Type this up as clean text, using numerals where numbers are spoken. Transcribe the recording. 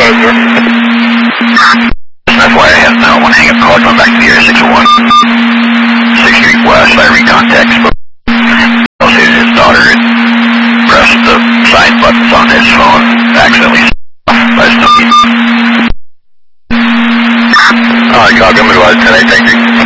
That's why I have now one hang up call going back to the area 601. 6th Street West, I recontact spoke. Also, his daughter had pressed the side buttons on his phone, accidentally by Snooki. Y'all give me about 10, thank you.